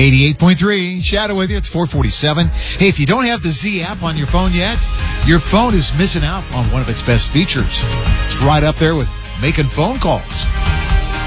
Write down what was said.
88.3 Shadow with you. It's 447. Hey, if you don't have the Z app on your phone yet, your phone is missing out on one of its best features. It's right up there with making phone calls.